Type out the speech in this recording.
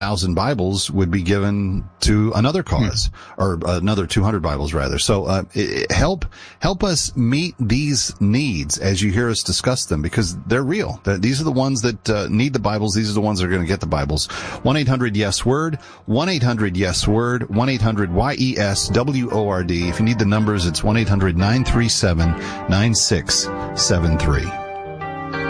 1,000 Bibles would be given to another cause, or another 200 Bibles rather. So help us meet these needs as you hear us discuss them, because they're real. These are the ones that need the Bibles. These are the ones that are going to get the Bibles. 1-800-YES-WORD, 1-800-YES-WORD, 1-800-YES-WORD. If you need the numbers, it's 1-800-937-9673.